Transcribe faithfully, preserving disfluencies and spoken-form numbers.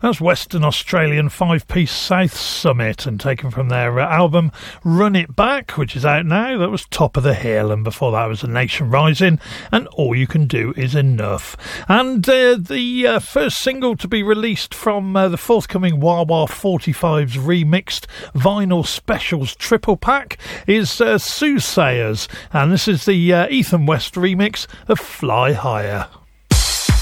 That's Western Australian five-piece South Summit, and taken from their uh, album Run It Back, which is out now. That was Top of the Hill, and before that was A Nation Rising and All You Can Do Is Enough. And uh, the uh, first single to be released from uh, the forthcoming Wawa forty-fives remixed vinyl specials triple pack is uh, Soothsayers, and this is the uh, Ethan West remix of Fly Higher.